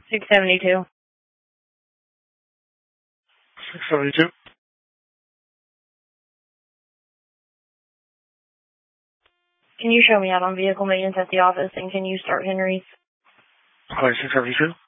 672. 672. Can you show me out on vehicle maintenance at the office, and can you start Henry's? Hi, 672.